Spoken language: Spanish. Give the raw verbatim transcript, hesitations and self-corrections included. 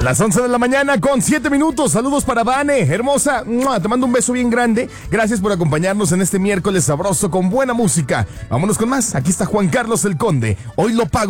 Las once de la mañana con siete minutos. Saludos para Vane, hermosa. Te mando un beso bien grande. Gracias por acompañarnos en este miércoles sabroso con buena música. Vámonos con más. Aquí está Juan Carlos el Conde. Hoy lo pago.